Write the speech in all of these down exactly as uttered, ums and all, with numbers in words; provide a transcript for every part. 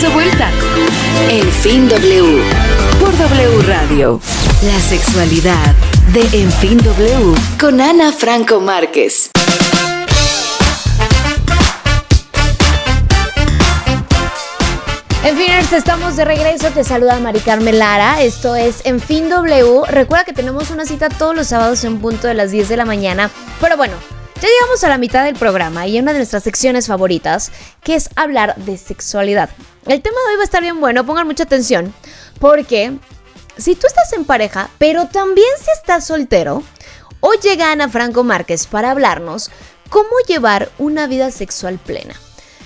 de vuelta. En Fin W. Por W Radio. La sexualidad de En Fin W. Con Ana Franco Márquez. En Finers, estamos de regreso. Te saluda Mari Carmen Lara. Esto es En Fin W. Recuerda que tenemos una cita todos los sábados en punto de las diez de la mañana. Pero bueno, ya llegamos a la mitad del programa y una de nuestras secciones favoritas, que es hablar de sexualidad. El tema de hoy va a estar bien bueno, pongan mucha atención, porque si tú estás en pareja, pero también si estás soltero, hoy llega Ana Franco Márquez para hablarnos cómo llevar una vida sexual plena.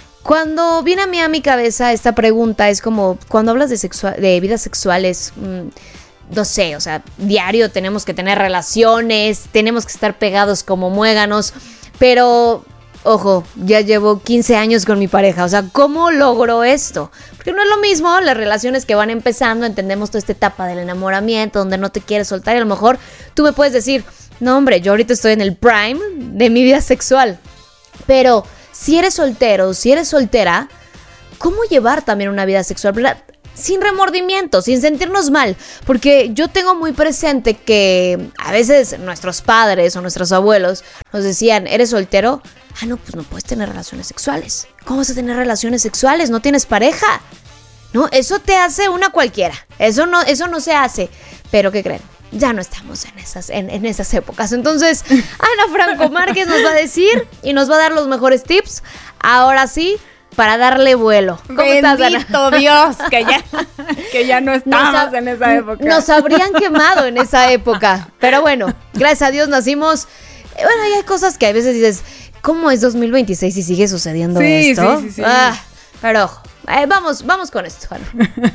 Cuando viene a mí a mi cabeza esta pregunta, es como cuando hablas de, sexual, de vidas sexuales, mmm, no sé, o sea, diario tenemos que tener relaciones, tenemos que estar pegados como muéganos, pero, ojo, ya llevo quince años con mi pareja, o sea, ¿cómo logro esto? Porque no es lo mismo las relaciones que van empezando, entendemos toda esta etapa del enamoramiento, donde no te quieres soltar, y a lo mejor tú me puedes decir, no hombre, yo ahorita estoy en el prime de mi vida sexual, pero si eres soltero, si eres soltera, ¿cómo llevar también una vida sexual plena? Sin remordimiento, sin sentirnos mal, porque yo tengo muy presente que a veces nuestros padres o nuestros abuelos nos decían, ¿eres soltero? Ah, no, pues no puedes tener relaciones sexuales. ¿Cómo vas a tener relaciones sexuales? ¿No tienes pareja? No, eso te hace una cualquiera, eso no, eso no se hace. Pero ¿qué creen? Ya no estamos en esas, en, en esas épocas. Entonces, Ana Franco Márquez nos va a decir y nos va a dar los mejores tips. Ahora sí, para darle vuelo. ¿Cómo estás, Ana? Bendito Dios, que ya, que ya no estamos en esa época. Nos habrían quemado en esa época. Pero bueno, gracias a Dios nacimos. Bueno, y hay cosas que a veces dices, ¿cómo es dos mil veintiséis y sigue sucediendo sí, esto? Sí, sí, sí. Ah, pero ojo. Eh, vamos, vamos con esto, Ana.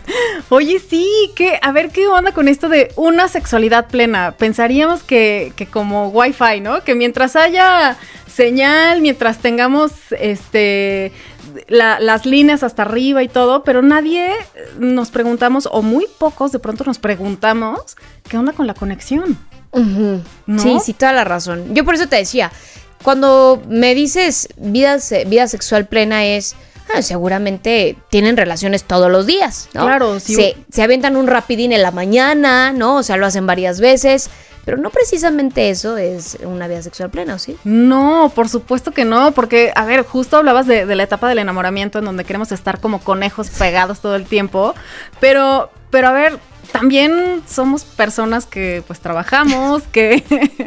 Oye, sí, que a ver qué onda con esto de una sexualidad plena. Pensaríamos que, que como Wi-Fi, ¿no? Que mientras haya señal, mientras tengamos este la, las líneas hasta arriba y todo, pero nadie nos preguntamos, o muy pocos de pronto nos preguntamos, ¿qué onda con la conexión? Uh-huh. ¿No? Sí, sí, toda la razón. Yo por eso te decía, cuando me dices vida, vida sexual plena es... Ah, seguramente tienen relaciones todos los días, ¿no? Claro, sí. Se, se avientan un rapidín en la mañana, ¿no? O sea, lo hacen varias veces, pero no precisamente eso es una vida sexual plena, ¿o sí? No, por supuesto que no, porque, a ver, justo hablabas de, de la etapa del enamoramiento en donde queremos estar como conejos pegados todo el tiempo, pero, pero a ver, también somos personas que pues trabajamos, que,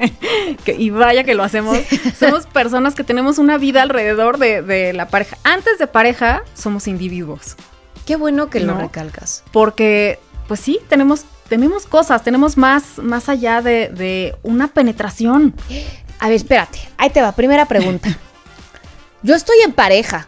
que y vaya que lo hacemos, somos personas que tenemos una vida alrededor de, de la pareja. Antes de pareja, somos individuos. Qué bueno que ¿no? lo recalcas. Porque, pues sí, tenemos, tenemos cosas, tenemos más, más allá de, de una penetración. A ver, espérate, ahí te va, primera pregunta. Yo estoy en pareja,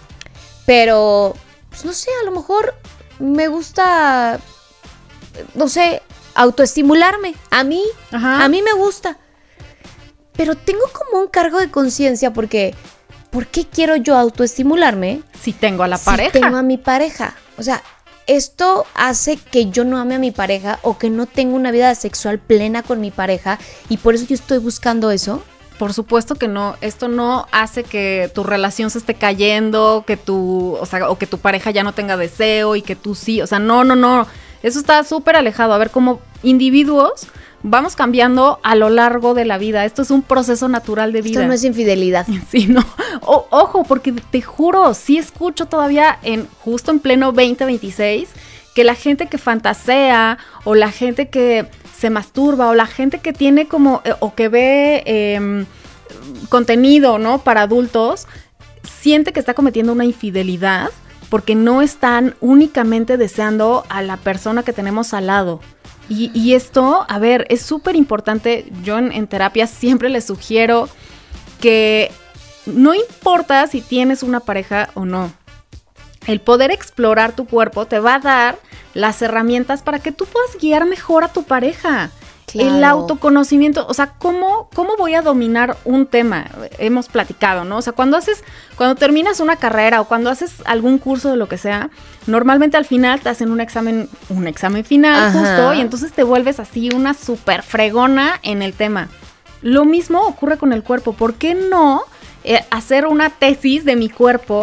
pero, pues no sé, a lo mejor me gusta... no sé, autoestimularme. A mí, Ajá. a mí me gusta. Pero tengo como un cargo de conciencia porque, ¿por qué quiero yo autoestimularme? Si tengo a la si pareja. tengo a mi pareja. O sea, esto hace que yo no ame a mi pareja o que no tenga una vida sexual plena con mi pareja y por eso yo estoy buscando eso. Por supuesto que no, esto no hace que tu relación se esté cayendo, que tu, o sea, o que tu pareja ya no tenga deseo y que tú sí, o sea, no, no, no. Eso está súper alejado. A ver, como individuos vamos cambiando a lo largo de la vida. Esto es un proceso natural de vida. Esto no es infidelidad. Sí, no. O, ojo, porque te juro, sí escucho todavía en justo en pleno veinte veintiséis que la gente que fantasea o la gente que se masturba o la gente que tiene como eh, o que ve eh, contenido, ¿no? Para adultos, siente que está cometiendo una infidelidad porque no están únicamente deseando a la persona que tenemos al lado. Y, y esto, a ver, es súper importante. Yo en, en terapia siempre les sugiero que no importa si tienes una pareja o no. El poder explorar tu cuerpo te va a dar las herramientas para que tú puedas guiar mejor a tu pareja. Claro. El autoconocimiento, o sea, ¿cómo, ¿cómo voy a dominar un tema? Hemos platicado, ¿no? O sea, cuando haces, cuando terminas una carrera o cuando haces algún curso de lo que sea, normalmente al final te hacen un examen, un examen final. Ajá. Justo, y entonces te vuelves así una súper fregona en el tema. Lo mismo ocurre con el cuerpo. ¿Por qué no eh, hacer una tesis de mi cuerpo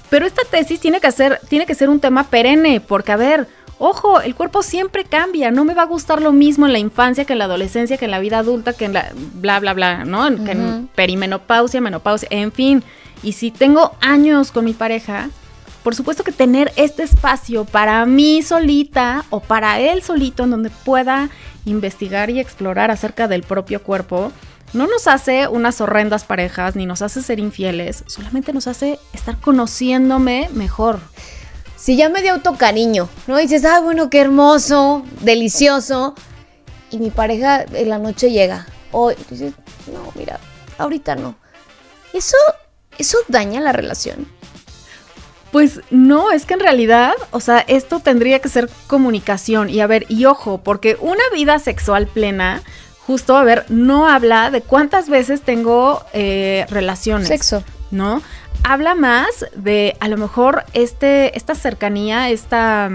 Pero esta tesis tiene que ser, tiene que ser un tema perenne, porque a ver, ojo, el cuerpo siempre cambia, no me va a gustar lo mismo en la infancia que en la adolescencia, que en la vida adulta, que en la bla, bla, bla, ¿no? Uh-huh. Que en perimenopausia, menopausia, en fin. Y si tengo años con mi pareja, por supuesto que tener este espacio para mí solita o para él solito en donde pueda investigar y explorar acerca del propio cuerpo, no nos hace unas horrendas parejas ni nos hace ser infieles, solamente nos hace estar conociéndome mejor. Si ya me dio autocariño, ¿no? Y dices, ah, bueno, qué hermoso, delicioso, y mi pareja en la noche llega, o dices, no, mira, ahorita no. Eso, eso daña la relación. Pues no, es que en realidad, o sea, esto tendría que ser comunicación. Y a ver, y ojo, porque una vida sexual plena, justo, a ver, no habla de cuántas veces tengo eh, relaciones. Sexo. ¿No? Habla más de, a lo mejor, este, esta cercanía, esta,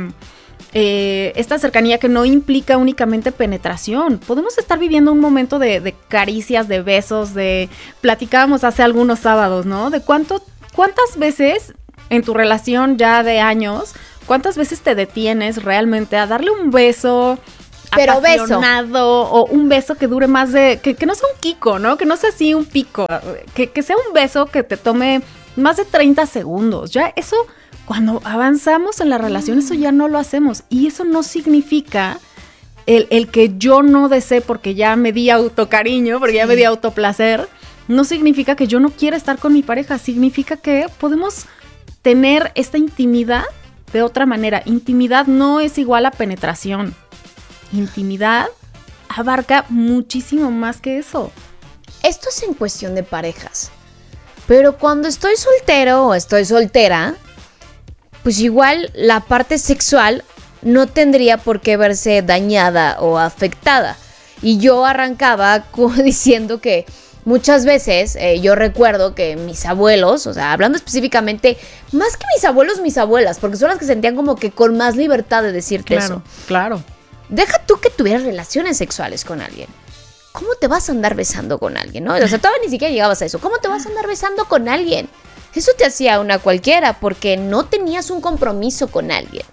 eh, esta cercanía que no implica únicamente penetración. Podemos estar viviendo un momento de, de caricias, de besos, de... Platicábamos hace algunos sábados, ¿no? De cuánto, cuántas veces... en tu relación ya de años, ¿cuántas veces te detienes realmente a darle un beso Pero apasionado beso. o un beso que dure más de... Que, que no sea un kiko, ¿no? Que no sea así un pico. Que, que sea un beso que te tome más de treinta segundos. Ya eso, cuando avanzamos en la relación, eso ya no lo hacemos. Y eso no significa el, el que yo no desee porque ya me di autocariño, porque sí. ya me di autoplacer. No significa que yo no quiera estar con mi pareja. Significa que podemos... tener esta intimidad de otra manera. Intimidad no es igual a penetración. Intimidad abarca muchísimo más que eso. Esto es en cuestión de parejas. Pero cuando estoy soltero o estoy soltera, pues igual la parte sexual no tendría por qué verse dañada o afectada. Y yo arrancaba diciendo que muchas veces eh, yo recuerdo que mis abuelos, o sea, hablando específicamente, más que mis abuelos, mis abuelas, porque son las que sentían como que con más libertad de decirte claro, eso. Claro, Deja tú que tuvieras relaciones sexuales con alguien. ¿Cómo te vas a andar besando con alguien, no? O sea, todavía ni siquiera llegabas a eso. ¿Cómo te vas a andar besando con alguien? Eso te hacía una cualquiera porque no tenías un compromiso con alguien.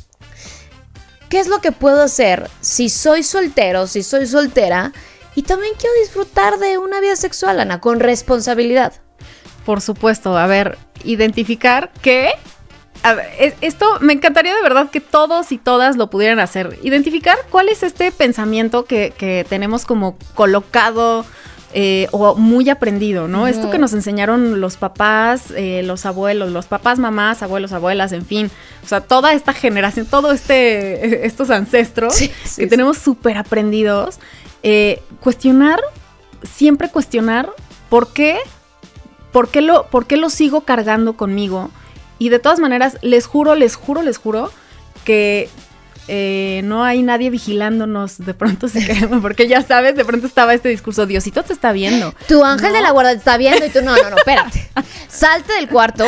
¿Qué es lo que puedo hacer si soy soltero, si soy soltera? Y también quiero disfrutar de una vida sexual, Ana, con responsabilidad. Por supuesto, a ver, identificar que... A ver, esto me encantaría de verdad que todos y todas lo pudieran hacer. Identificar cuál es este pensamiento que, que tenemos como colocado eh, o muy aprendido, ¿no? Uh-huh. Esto que nos enseñaron los papás, eh, los abuelos, los papás, mamás, abuelos, abuelas, en fin. O sea, toda esta generación, todo este, estos ancestros sí, sí, que sí. tenemos súper aprendidos. Eh, cuestionar, siempre cuestionar por qué, por qué lo, por qué lo sigo cargando conmigo. Y de todas maneras, les juro, les juro, les juro que eh, no hay nadie vigilándonos de pronto, si queremos, porque ya sabes, de pronto estaba este discurso, Diosito te está viendo. Tu ángel ¿no? de la guarda te está viendo y tú, no, no, no, espérate. Salte del cuarto,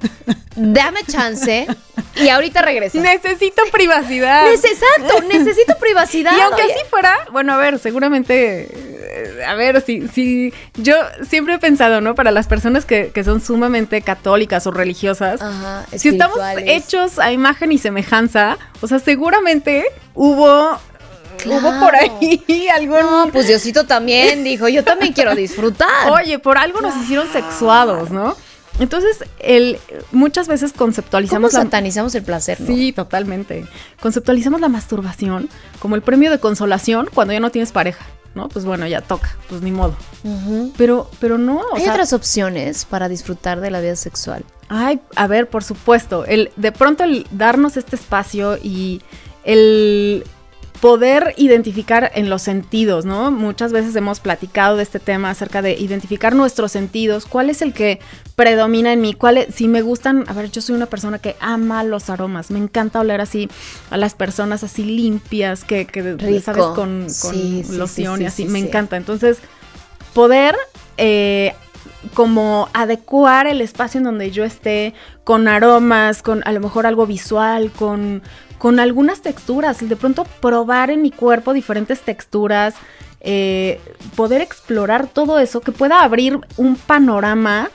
dame chance y ahorita regresa. Necesito privacidad. Exacto, necesito privacidad. Y aunque oye. así fuera, bueno, a ver, seguramente, a ver, si, si yo siempre he pensado, ¿no? Para las personas que, que son sumamente católicas o religiosas, Ajá, si estamos hechos a imagen y semejanza, o sea, seguramente hubo... Claro. Hubo por ahí algún... No, pues Diosito también dijo, yo también quiero disfrutar. Oye, por algo nos hicieron sexuados, ¿no? Entonces, el, muchas veces conceptualizamos... ¿Cómo satanizamos la... el placer, no? Sí, totalmente. Conceptualizamos la masturbación como el premio de consolación cuando ya no tienes pareja, ¿no? Pues bueno, ya toca, pues ni modo. Uh-huh. Pero, pero no, o ¿Hay sea, otras opciones para disfrutar de la vida sexual? Ay, a ver, por supuesto. El, de pronto el darnos este espacio y el... poder identificar en los sentidos, ¿no? Muchas veces hemos platicado de este tema acerca de identificar nuestros sentidos, cuál es el que predomina en mí, cuál es, si me gustan, a ver, yo soy una persona que ama los aromas, me encanta oler así a las personas así limpias, que, que sabes, con, con sí, loción sí, sí, y así, sí, me sí. encanta. Entonces, poder eh, como adecuar el espacio en donde yo esté con aromas, con a lo mejor algo visual, con... con algunas texturas, de pronto probar en mi cuerpo diferentes texturas, eh, poder explorar todo eso que pueda abrir un panorama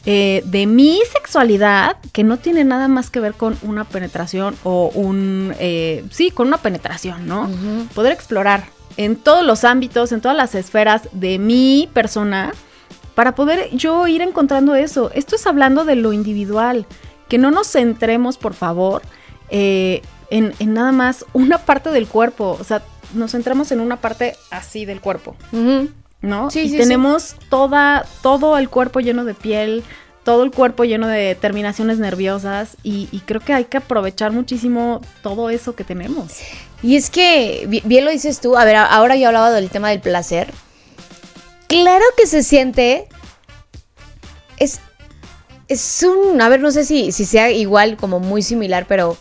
eh, de mi sexualidad, que no tiene nada más que ver con una penetración o un, eh, sí, con una penetración, ¿no? Uh-huh. Poder explorar en todos los ámbitos, en todas las esferas de mi persona, para poder yo ir encontrando eso. Esto es hablando de lo individual, que no nos centremos, por favor, eh, en, en nada más una parte del cuerpo, o sea, nos centramos en una parte así del cuerpo, uh-huh. ¿no? Sí, y sí, tenemos sí. toda, todo el cuerpo lleno de piel, todo el cuerpo lleno de terminaciones nerviosas y, y creo que hay que aprovechar muchísimo todo eso que tenemos. Y es que, bien lo dices tú, a ver, ahora yo hablaba del tema del placer. Claro que se siente, es, es un, a ver, no sé si, si sea igual, como muy similar, pero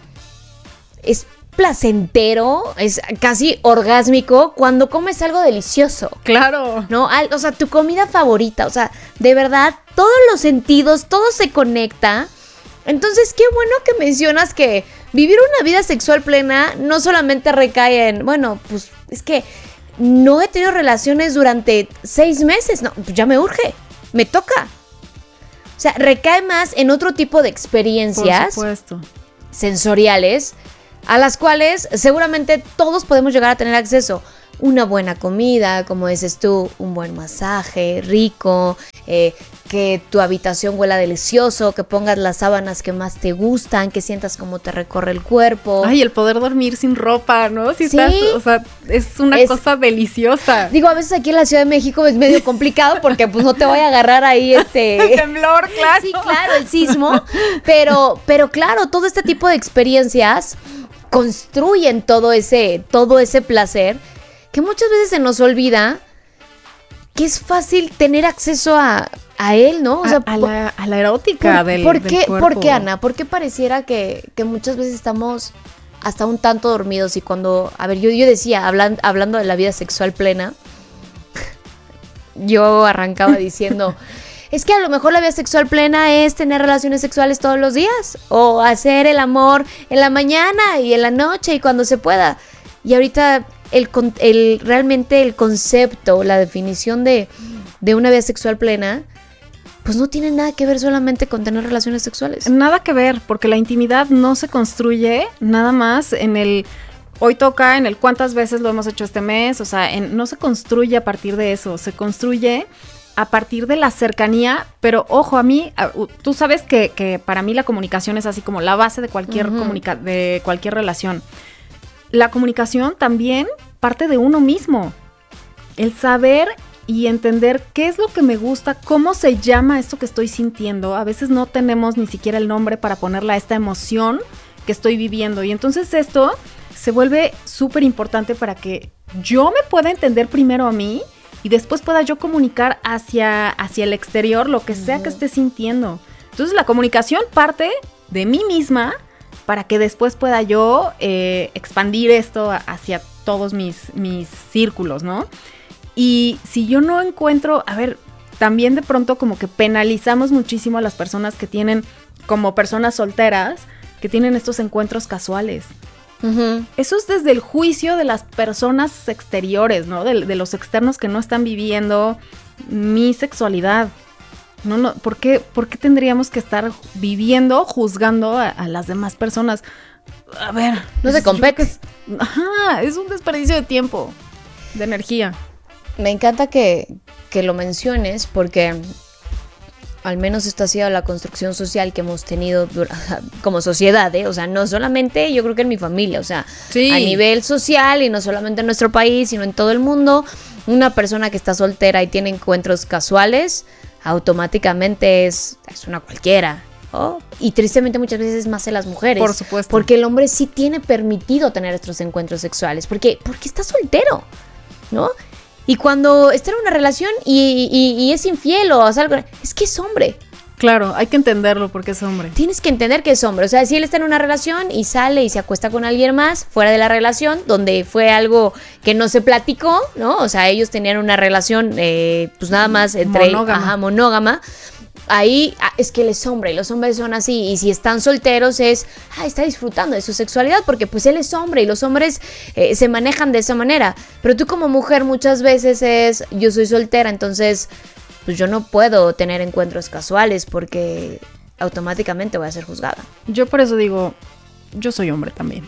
es placentero, es casi orgásmico cuando comes algo delicioso. Claro. ¿No? Al, o sea, tu comida favorita, o sea, de verdad, todos los sentidos, todo se conecta. Entonces, qué bueno que mencionas que vivir una vida sexual plena no solamente recae en, bueno, pues es que no he tenido relaciones durante seis meses, no, pues ya me urge, me toca. O sea, recae más en otro tipo de experiencias. Por supuesto. Sensoriales, a las cuales seguramente todos podemos llegar a tener acceso. Una buena comida, como dices tú, un buen masaje rico, eh, que tu habitación huela delicioso, que pongas las sábanas que más te gustan, que sientas cómo te recorre el cuerpo. Ay, el poder dormir sin ropa, ¿no? Si sí. Estás, o sea, es una es, cosa deliciosa. Digo, a veces aquí en la Ciudad de México es medio complicado porque pues no te voy a agarrar ahí este... El temblor, claro. Sí, claro, el sismo. Pero, pero claro, todo este tipo de experiencias construyen todo ese, todo ese placer que muchas veces se nos olvida que es fácil tener acceso a, a él, ¿no? O sea, a, a, la, a la erótica por, del, ¿por del qué, cuerpo. ¿Por qué, Ana? ¿Por qué pareciera que, que muchas veces estamos hasta un tanto dormidos? Y cuando, a ver, yo, yo decía, hablan, hablando de la vida sexual plena, yo arrancaba diciendo, es que a lo mejor la vida sexual plena es tener relaciones sexuales todos los días, o hacer el amor en la mañana y en la noche y cuando se pueda. Y ahorita el, el realmente el concepto, la definición de, de una vida sexual plena, pues no tiene nada que ver solamente con tener relaciones sexuales. Nada que ver, porque la intimidad no se construye nada más en el hoy toca, en el cuántas veces lo hemos hecho este mes, o sea, en, no se construye a partir de eso, se construye a partir de la cercanía, pero ojo, a mí, tú sabes que, que para mí la comunicación es así como la base de cualquier, uh-huh. comunica- de cualquier relación. La comunicación también parte de uno mismo. El saber y entender qué es lo que me gusta, cómo se llama esto que estoy sintiendo. A veces no tenemos ni siquiera el nombre para ponerle a esta emoción que estoy viviendo. Y entonces esto se vuelve súper importante para que yo me pueda entender primero a mí y después pueda yo comunicar hacia, hacia el exterior lo que sea que esté sintiendo. Entonces la comunicación parte de mí misma para que después pueda yo eh, expandir esto hacia todos mis, mis círculos, ¿no? Y si yo no encuentro, a ver, también de pronto como que penalizamos muchísimo a las personas que tienen, como personas solteras, que tienen estos encuentros casuales. Uh-huh. Eso es desde el juicio de las personas exteriores, ¿no? De, de los externos que no están viviendo mi sexualidad. No, no, ¿por qué, ¿por qué tendríamos que estar viviendo, juzgando a, a las demás personas? A ver, no se compete. Es, ajá, es un desperdicio de tiempo, de energía. Me encanta que, que lo menciones porque al menos esta ha sido la construcción social que hemos tenido como sociedad, ¿eh? O sea, no solamente yo creo que en mi familia, o sea, sí. A nivel social y no solamente en nuestro país, sino en todo el mundo, una persona que está soltera y tiene encuentros casuales, automáticamente es, es una cualquiera. ¿Oh? Y tristemente muchas veces más en las mujeres. Por supuesto. Porque el hombre sí tiene permitido tener estos encuentros sexuales, porque, porque está soltero, ¿no? Y cuando está en una relación y, y, y es infiel o hace algo, es que es hombre. Claro, hay que entenderlo porque es hombre. Tienes que entender que es hombre. O sea, si él está en una relación y sale y se acuesta con alguien más fuera de la relación, donde fue algo que no se platicó, ¿no? O sea, ellos tenían una relación, eh, pues nada más entre... Monógama. Ajá, monógama. Ahí es que él es hombre y los hombres son así, y si están solteros es, ah, está disfrutando de su sexualidad porque pues él es hombre y los hombres eh, se manejan de esa manera, pero tú como mujer muchas veces es, yo soy soltera, entonces pues yo no puedo tener encuentros casuales porque automáticamente voy a ser juzgada. Yo por eso digo, yo soy hombre también.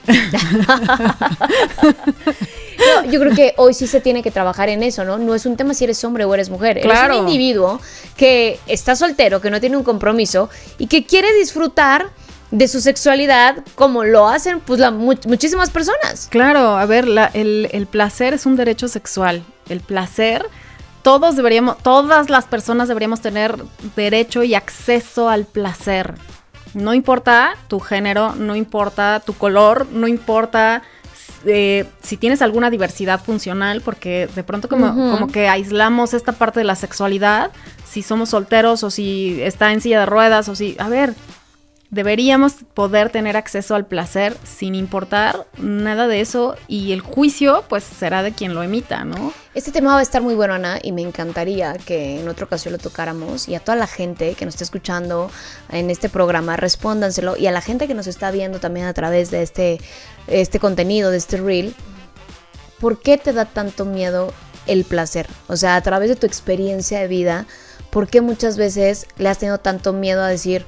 No, yo creo que hoy sí se tiene que trabajar en eso, ¿no? No es un tema si eres hombre o eres mujer. Claro. Eres un individuo que está soltero, que no tiene un compromiso y que quiere disfrutar de su sexualidad como lo hacen pues la, much, muchísimas personas. Claro, a ver, la, el, el placer es un derecho sexual. El placer, todos deberíamos, todas las personas deberíamos tener derecho y acceso al placer. No importa tu género, no importa tu color, no importa eh, si tienes alguna diversidad funcional, porque de pronto como, uh-huh. como que aislamos esta parte de la sexualidad, si somos solteros o si está en silla de ruedas o si, a ver, deberíamos poder tener acceso al placer sin importar nada de eso y el juicio pues será de quien lo emita, ¿no? Este tema va a estar muy bueno, Ana, y me encantaría que en otra ocasión lo tocáramos y a toda la gente que nos está escuchando en este programa, respóndanselo y a la gente que nos está viendo también a través de este, este contenido, de este reel, ¿por qué te da tanto miedo el placer? O sea, a través de tu experiencia de vida, ¿por qué muchas veces le has tenido tanto miedo a decir,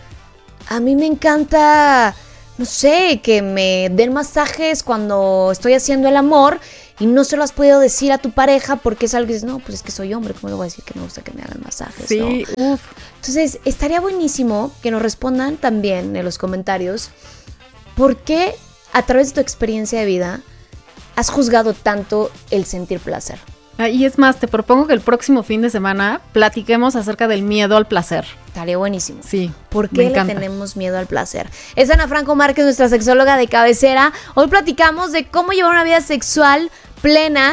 a mí me encanta, no sé, que me den masajes cuando estoy haciendo el amor y no se lo has podido decir a tu pareja porque es algo que dices, no, pues es que soy hombre, ¿cómo le voy a decir que me gusta que me hagan masajes? Sí, ¿no? Uf. Entonces, estaría buenísimo que nos respondan también en los comentarios por qué a través de tu experiencia de vida has juzgado tanto el sentir placer. Y es más, te propongo que el próximo fin de semana platiquemos acerca del miedo al placer. Estaría buenísimo. Sí, ¿Por qué le tenemos miedo al placer? Es Ana Franco Márquez, nuestra sexóloga de cabecera. Hoy platicamos de cómo llevar una vida sexual plena.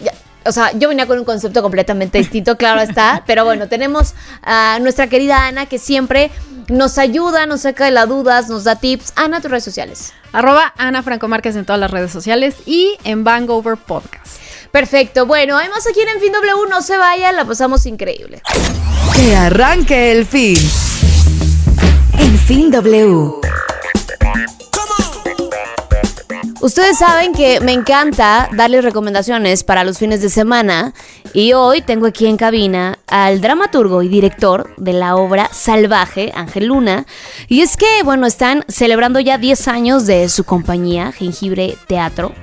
O sea, yo venía con un concepto completamente distinto, claro está. Pero bueno, tenemos a nuestra querida Ana que siempre nos ayuda, nos saca de las dudas, nos da tips. Ana, tus redes sociales. Arroba Ana Franco Márquez en todas las redes sociales y en Bangover Podcast. Perfecto, bueno, además aquí en En Fin W, no se vayan, la pasamos increíble. Que arranque el fin. En Fin W. Ustedes saben que me encanta darles recomendaciones para los fines de semana y hoy tengo aquí en cabina al dramaturgo y director de la obra Salvaje, Ángel Luna. Y es que, bueno, están celebrando ya diez años de su compañía, Jengibre Teatro.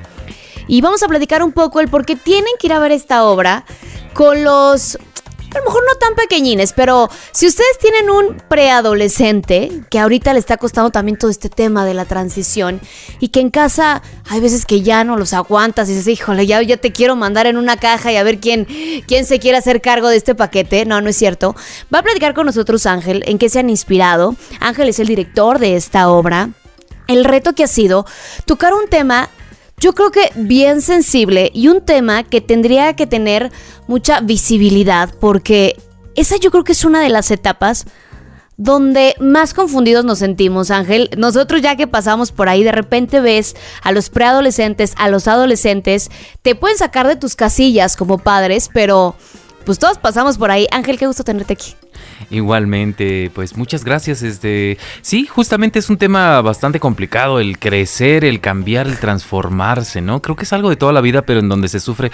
Y vamos a platicar un poco el por qué tienen que ir a ver esta obra con los, a lo mejor no tan pequeñines, pero si ustedes tienen un preadolescente que ahorita le está costando también todo este tema de la transición y que en casa hay veces que ya no los aguantas y dices, híjole, ya, ya te quiero mandar en una caja y a ver quién, quién se quiere hacer cargo de este paquete. No, no es cierto. Va a platicar con nosotros Ángel en qué se han inspirado. Ángel es el director de esta obra. El reto que ha sido tocar un tema, yo creo que bien sensible y un tema que tendría que tener mucha visibilidad porque esa yo creo que es una de las etapas donde más confundidos nos sentimos, Ángel. Nosotros ya que pasamos por ahí, de repente ves a los preadolescentes, a los adolescentes, te pueden sacar de tus casillas como padres, pero pues todos pasamos por ahí. Ángel, qué gusto tenerte aquí. Igualmente, pues muchas gracias. Este, sí, justamente es un tema bastante complicado, el crecer, el cambiar, el transformarse, ¿no? Creo que es algo de toda la vida, pero en donde se sufre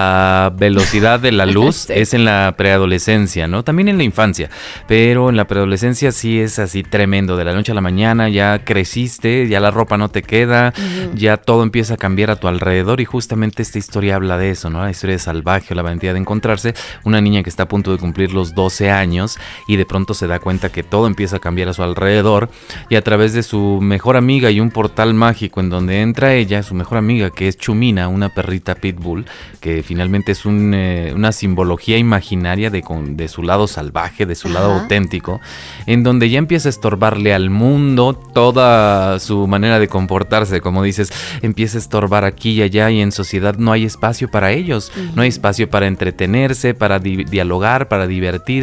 a velocidad de la luz sí. Es en la preadolescencia, ¿no? También en la infancia, pero en la preadolescencia sí es así tremendo. De la noche a la mañana ya creciste, ya la ropa no te queda, uh-huh. Ya todo empieza a cambiar a tu alrededor y justamente esta historia habla de eso, ¿no? La historia de Salvaje o la valentía de encontrarse, una niña que está a punto de cumplir los doce años y de pronto se da cuenta que todo empieza a cambiar a su alrededor y a través de su mejor amiga y un portal mágico en donde entra ella, su mejor amiga que es Chumina, una perrita pitbull que finalmente es un, eh, una simbología imaginaria de, de su lado salvaje, de su Ajá. lado auténtico, en donde ya empieza a estorbarle al mundo toda su manera de comportarse, como dices, empieza a estorbar aquí y allá y en sociedad no hay espacio para ellos, uh-huh. no hay espacio para entretenerse, para di- dialogar, para divertirse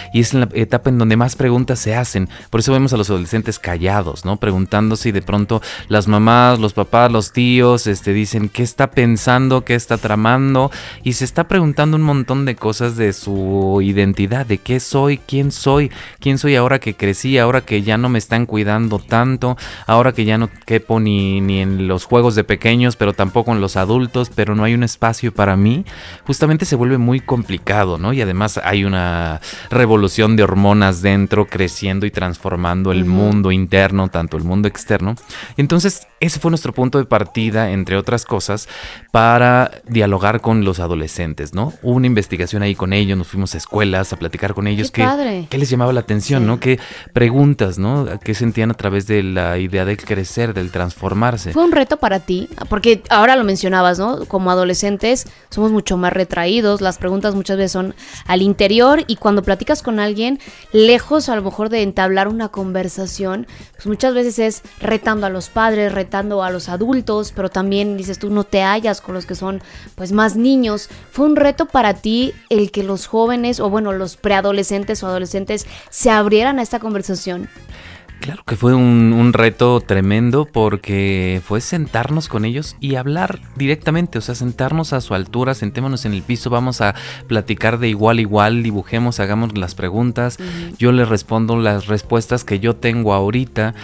y es en la etapa en donde más preguntas se hacen. Por eso vemos a los adolescentes callados, ¿no? Preguntándose, y de pronto las mamás, los papás, los tíos este, dicen qué está pensando, qué está tramando, y se está preguntando un montón de cosas de su identidad, de qué soy, quién soy, quién soy ahora que crecí, ahora que ya no me están cuidando tanto, ahora que ya no quepo ni, ni en los juegos de pequeños, pero tampoco en los adultos, pero no hay un espacio para mí. Justamente se vuelve muy complicado, ¿no? Y además hay una revolución de hormonas dentro, creciendo y transformando el uh-huh. mundo interno, tanto el mundo externo. Entonces, ese fue nuestro punto de partida, entre otras cosas, para dialogar con los adolescentes, ¿no? Hubo una investigación ahí con ellos, nos fuimos a escuelas a platicar con ellos. ¡Qué padre! ¿Qué les llamaba la atención, sí. ¿no? ¿Qué preguntas, ¿no? ¿Qué sentían a través de la idea del crecer, del transformarse? ¿Fue un reto para ti? Porque ahora lo mencionabas, ¿no? Como adolescentes somos mucho más retraídos, las preguntas muchas veces son al interior, y cuando platicas con alguien, lejos a lo mejor de entablar una conversación, pues muchas veces es retando a los padres, retando a los adultos, pero también dices tú, no te hallas con los que son pues más niños. ¿Fue un reto para ti el que los jóvenes, o bueno, los preadolescentes o adolescentes se abrieran a esta conversación? Claro que fue un, un reto tremendo, porque fue sentarnos con ellos y hablar directamente, o sea, sentarnos a su altura, sentémonos en el piso, vamos a platicar de igual a igual, dibujemos, hagamos las preguntas, uh-huh. yo les respondo las respuestas que yo tengo ahorita,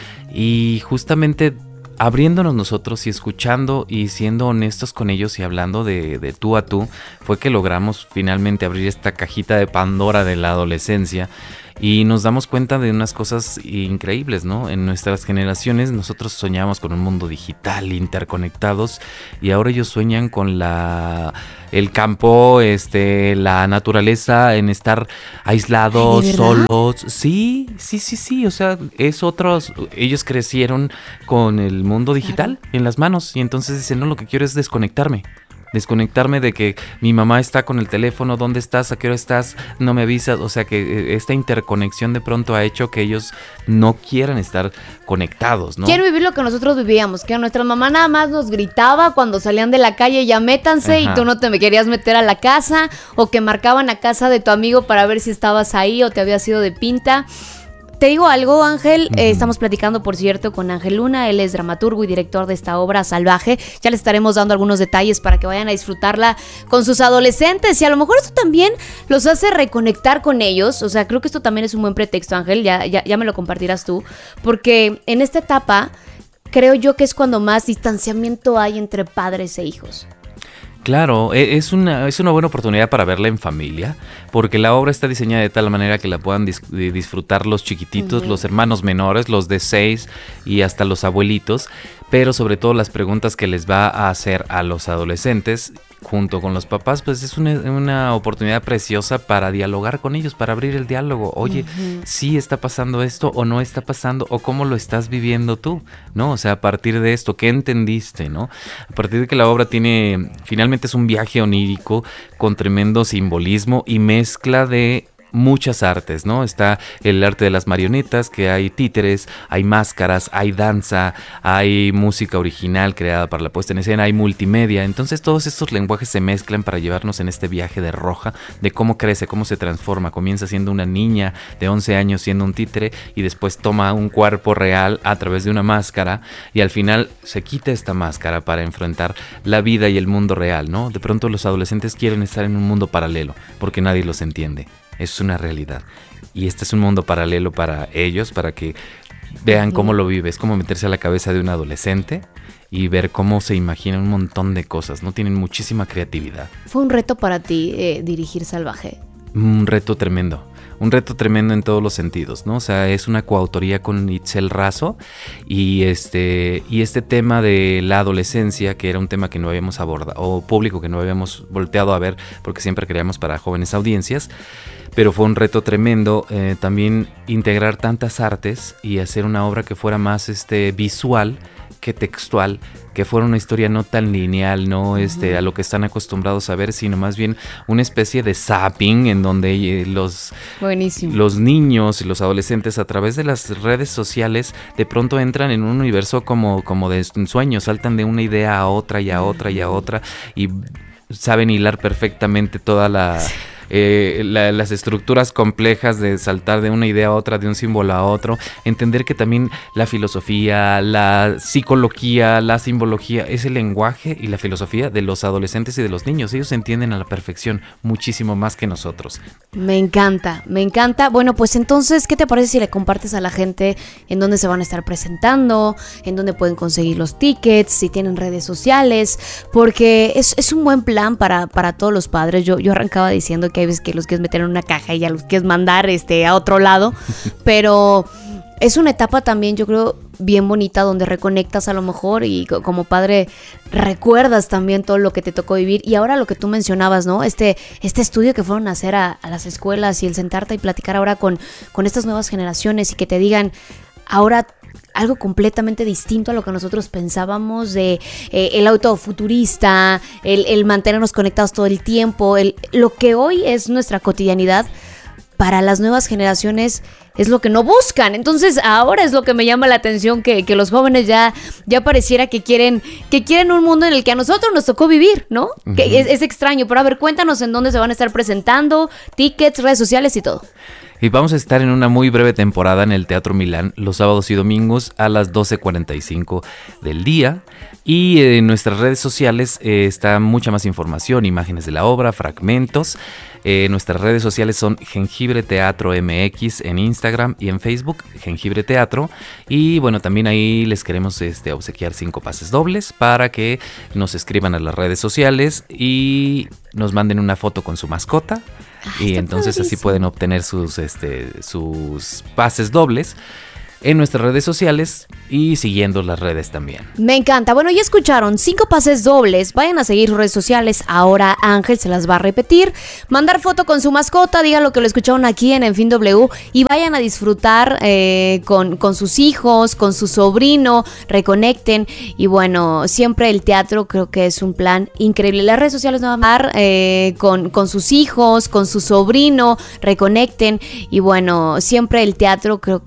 y justamente abriéndonos nosotros y escuchando y siendo honestos con ellos y hablando de, de tú a tú, fue que logramos finalmente abrir esta cajita de Pandora de la adolescencia. Y nos damos cuenta de unas cosas increíbles, ¿no? En nuestras generaciones nosotros soñábamos con un mundo digital, interconectados, y ahora ellos sueñan con la el campo, este, la naturaleza, en estar aislados, ¿De solos. Sí, sí, sí, sí. O sea, es otros. Ellos crecieron con el mundo digital claro. en las manos, y entonces dicen, no, lo que quiero es desconectarme. Desconectarme de que mi mamá está con el teléfono, ¿dónde estás? ¿A qué hora estás? No me avisas. O sea que esta interconexión de pronto ha hecho que ellos no quieran estar conectados, ¿no? Quieren vivir lo que nosotros vivíamos, que nuestra mamá nada más nos gritaba cuando salían de la calle, ya métanse, Ajá. y tú no te me querías meter a la casa, o que marcaban a casa de tu amigo para ver si estabas ahí o te habías ido de pinta. Te digo algo, Ángel, uh-huh. eh, estamos platicando, por cierto, con Ángel Luna, él es dramaturgo y director de esta obra Salvaje. Ya les estaremos dando algunos detalles para que vayan a disfrutarla con sus adolescentes, y a lo mejor esto también los hace reconectar con ellos. O sea, creo que esto también es un buen pretexto, Ángel, ya, ya, ya me lo compartirás tú, porque en esta etapa creo yo que es cuando más distanciamiento hay entre padres e hijos. Claro, es una, es una buena oportunidad para verla en familia, porque la obra está diseñada de tal manera que la puedan dis- disfrutar los chiquititos, uh-huh. los hermanos menores, los de seis y hasta los abuelitos, pero sobre todo las preguntas que les va a hacer a los adolescentes junto con los papás, pues es una, una oportunidad preciosa para dialogar con ellos, para abrir el diálogo. Oye, uh-huh. ¿sí está pasando esto o no está pasando? ¿O cómo lo estás viviendo tú? ¿No? O sea, a partir de esto, ¿qué entendiste? ¿No? A partir de que la obra tiene, finalmente es un viaje onírico con tremendo simbolismo y mezcla de muchas artes, ¿no? Está el arte de las marionetas, que hay títeres, hay máscaras, hay danza, hay música original creada para la puesta en escena, hay multimedia. Entonces todos estos lenguajes se mezclan para llevarnos en este viaje de Roja, de cómo crece, cómo se transforma. Comienza siendo una niña de once años siendo un títere, y después toma un cuerpo real a través de una máscara, y al final se quita esta máscara para enfrentar la vida y el mundo real, ¿no? De pronto los adolescentes quieren estar en un mundo paralelo porque nadie los entiende. Es una realidad. Y este es un mundo paralelo para ellos, para que vean cómo lo vive. Es como meterse a la cabeza de un adolescente y ver cómo se imagina un montón de cosas, ¿no? Tienen muchísima creatividad. ¿Fue un reto para ti eh, dirigir Salvaje? Un reto tremendo. Un reto tremendo en todos los sentidos, ¿no? O sea, es una coautoría con Itzel Razo, y este, y este tema de la adolescencia, que era un tema que no habíamos abordado, o público que no habíamos volteado a ver, porque siempre creíamos para jóvenes audiencias, pero fue un reto tremendo eh, también integrar tantas artes y hacer una obra que fuera más este, visual que textual, que fuera una historia no tan lineal, no este, uh-huh. a lo que están acostumbrados a ver, sino más bien una especie de zapping en donde eh, los, los niños y los adolescentes a través de las redes sociales de pronto entran en un universo como, como de ensueño, saltan de una idea a otra y a otra y a otra, y saben hilar perfectamente toda la... eh, la, las estructuras complejas de saltar de una idea a otra, de un símbolo a otro, entender que también la filosofía, la psicología, la simbología es el lenguaje y la filosofía de los adolescentes y de los niños. Ellos entienden a la perfección muchísimo más que nosotros. Me encanta, me encanta. Bueno, pues entonces, ¿qué te parece si le compartes a la gente en dónde se van a estar presentando, en dónde pueden conseguir los tickets, si tienen redes sociales? Porque es, es un buen plan para, para todos los padres. Yo, yo arrancaba diciendo que hay veces que los quieres meter en una caja y ya los quieres mandar este, a otro lado, pero es una etapa también, yo creo, bien bonita, donde reconectas a lo mejor y como padre recuerdas también todo lo que te tocó vivir. Y ahora lo que tú mencionabas, ¿no? Este, este estudio que fueron a hacer a, a las escuelas y el sentarte y platicar ahora con, con estas nuevas generaciones y que te digan ahora algo completamente distinto a lo que nosotros pensábamos de eh, el auto futurista, el, el mantenernos conectados todo el tiempo, el, lo que hoy es nuestra cotidianidad. Para las nuevas generaciones es lo que no buscan. Entonces ahora es lo que me llama la atención, que, que los jóvenes ya, ya pareciera que quieren, que quieren un mundo en el que a nosotros nos tocó vivir, ¿no? Uh-huh. Que es, es extraño, pero a ver, cuéntanos en dónde se van a estar presentando, tickets, redes sociales y todo. Y vamos a estar en una muy breve temporada en el Teatro Milán los sábados y domingos a las doce cuarenta y cinco del día. Y en nuestras redes sociales eh, está mucha más información, imágenes de la obra, fragmentos. Eh, nuestras redes sociales son Jengibre Teatro M X en Instagram y en Facebook, Jengibre Teatro. Y bueno, también ahí les queremos este, obsequiar cinco pases dobles para que nos escriban a las redes sociales y nos manden una foto con su mascota. Ay, y entonces así pueden obtener sus, este, sus pases dobles en nuestras redes sociales y siguiendo las redes también. Me encanta. Bueno, ya escucharon, cinco pases dobles. Vayan a seguir sus redes sociales. Ahora Ángel se las va a repetir. Mandar foto con su mascota, digan lo que lo escucharon aquí en En Fin W y vayan a disfrutar eh, con, con sus hijos, con su sobrino, reconecten. Y bueno, siempre el teatro creo que es un plan increíble. Las redes sociales no van a dar eh, con, con sus hijos, con su sobrino, reconecten. Y bueno, siempre el teatro creo que